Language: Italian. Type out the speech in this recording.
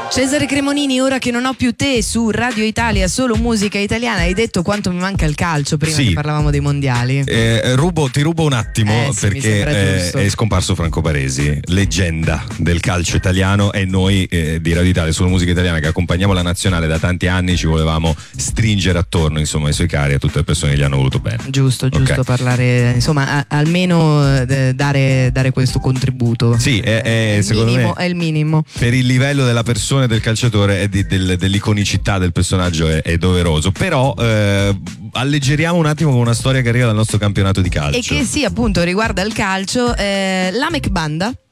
Cesare Cremonini, ora che non ho più te, su Radio Italia, solo musica italiana. Hai detto quanto mi manca il calcio prima che parlavamo dei mondiali. Ti rubo un attimo sì, perché è scomparso Franco Baresi, leggenda del calcio italiano, e noi di Radio Italia, solo musica italiana, che accompagniamo la nazionale da tanti anni, ci volevamo stringere attorno, insomma, ai suoi cari, a tutte le persone che gli hanno voluto bene. Giusto, okay. Parlare, insomma, almeno dare questo contributo. Sì, secondo me è il minimo. Per il livello della persona, del calciatore e dell'iconicità del personaggio è doveroso, però alleggeriamo un attimo con una storia che arriva dal nostro campionato di calcio e che sì, appunto, riguarda il calcio. L'Amec Banda